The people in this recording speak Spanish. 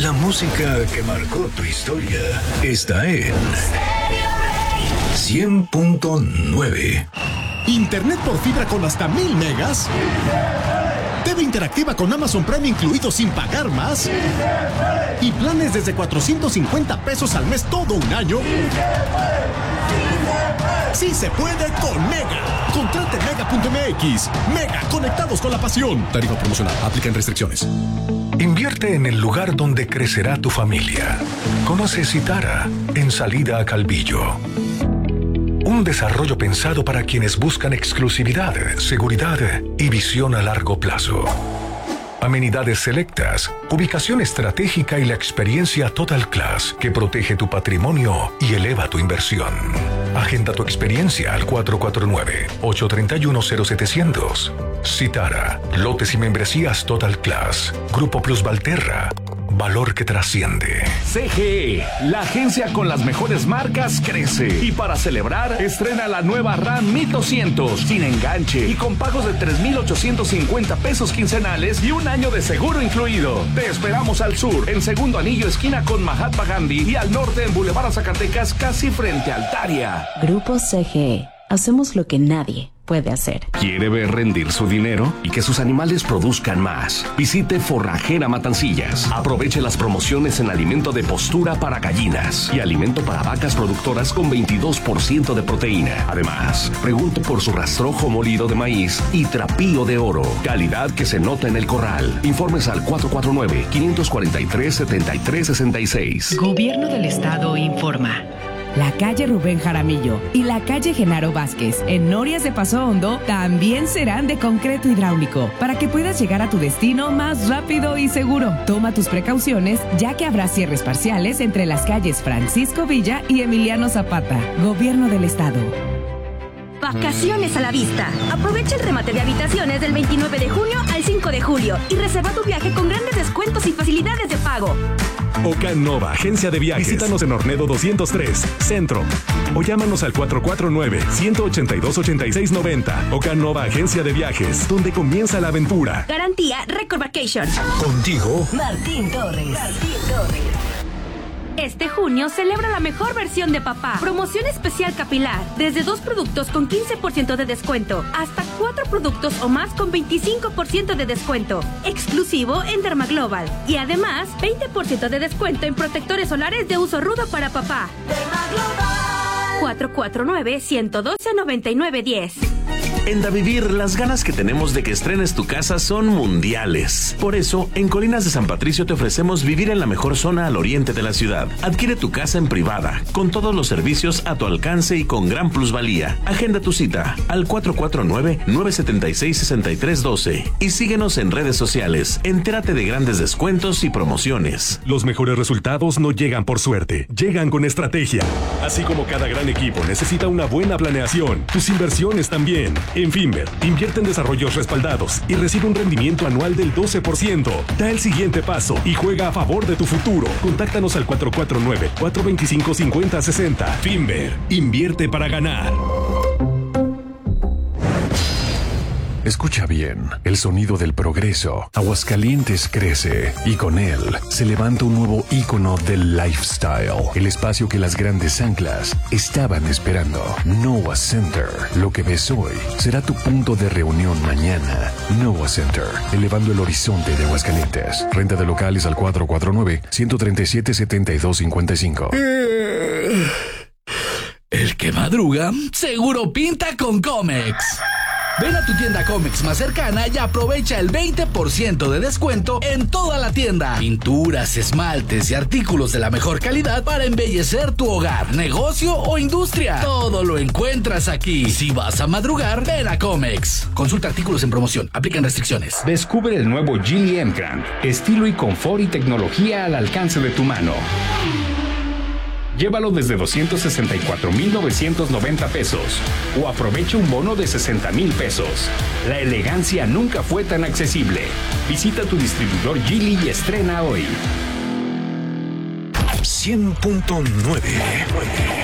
La música que marcó tu historia está en 100.9. Internet por fibra con hasta 1000 megas. TV interactiva con Amazon Prime incluido sin pagar más. Y planes desde 450 pesos al mes todo un año. Sí se puede con Mega. Contrate Mega.mx. Mega, conectados con la pasión. Tarifa promocional. Aplican restricciones. Invierte en el lugar donde crecerá tu familia. Conoce Citara en Salida a Calvillo. Un desarrollo pensado para quienes buscan exclusividad, seguridad y visión a largo plazo. Amenidades selectas, ubicación estratégica y la experiencia Total Class que protege tu patrimonio y eleva tu inversión. Agenda tu experiencia al 449-831-0700. Citara, lotes y membresías Total Class. Grupo Plus Valterra. Valor que trasciende. CGE, la agencia con las mejores marcas, crece. Y para celebrar, estrena la nueva RAM 1200, sin enganche y con pagos de 3,850 pesos quincenales y un año de seguro incluido. Te esperamos al sur, en Segundo Anillo, esquina con Mahatma Gandhi, y al norte en Boulevard Zacatecas, casi frente a Altaria. Grupo CGE. Hacemos lo que nadie puede hacer. ¿Quiere ver rendir su dinero y que sus animales produzcan más? Visite Forrajera Matancillas. Aproveche las promociones en alimento de postura para gallinas y alimento para vacas productoras con 22% de proteína. Además, pregunte por su rastrojo molido de maíz y trapío de oro. Calidad que se nota en el corral. Informes al 449-543-7366. Gobierno del Estado informa. La calle Rubén Jaramillo y la calle Genaro Vázquez en Norias de Paso Hondo también serán de concreto hidráulico para que puedas llegar a tu destino más rápido y seguro. Toma tus precauciones, ya que habrá cierres parciales entre las calles Francisco Villa y Emiliano Zapata. Gobierno del Estado. Vacaciones a la vista. Aprovecha el remate de habitaciones del 29 de junio al 5 de julio y reserva tu viaje con grandes descuentos y facilidades de pago. Ocan Nova, agencia de viajes. Visítanos en Ornedo 203, Centro. O llámanos al 449-182-8690. Ocan Nova, agencia de viajes, donde comienza la aventura. Garantía Record Vacation. Contigo, Martín Torres. Este junio celebra la mejor versión de papá. Promoción especial capilar. Desde 2 productos con 15% de descuento hasta 4 productos o más con 25% de descuento. Exclusivo en Dermaglobal. Y además, 20% de descuento en protectores solares de uso rudo para papá. Dermaglobal. 449-112-9910. En Davivir, las ganas que tenemos de que estrenes tu casa son mundiales. Por eso, en Colinas de San Patricio te ofrecemos vivir en la mejor zona al oriente de la ciudad. Adquiere tu casa en privada, con todos los servicios a tu alcance y con gran plusvalía. Agenda tu cita al 449-976-6312 y síguenos en redes sociales. Entérate de grandes descuentos y promociones. Los mejores resultados no llegan por suerte, llegan con estrategia. Así como cada gran equipo necesita una buena planeación, tus inversiones también. En Finver, invierte en desarrollos respaldados y recibe un rendimiento anual del 12%. Da el siguiente paso y juega a favor de tu futuro. Contáctanos al 449-425-5060. Finver, invierte para ganar. escucha bien, el sonido del progreso. Aguascalientes crece y con él se levanta un nuevo ícono del lifestyle. El espacio que las grandes anclas estaban esperando. Noah Center. Lo que ves hoy será tu punto de reunión mañana. Noah Center, elevando el horizonte de Aguascalientes. Renta de locales al 449-137-7255. El que madruga, seguro pinta con Comex. Ven a tu tienda Comex más cercana y aprovecha el 20% de descuento en toda la tienda. Pinturas, esmaltes y artículos de la mejor calidad para embellecer tu hogar, negocio o industria. Todo lo encuentras aquí. Si vas a madrugar, ven a Comex. Consulta artículos en promoción. Aplican restricciones. Descubre el nuevo Geely M-Grand. Estilo y confort y tecnología al alcance de tu mano. Llévalo desde 264,990 pesos o aprovecha un bono de 60,000 pesos. La elegancia nunca fue tan accesible. Visita tu distribuidor Geely y estrena hoy. 100.9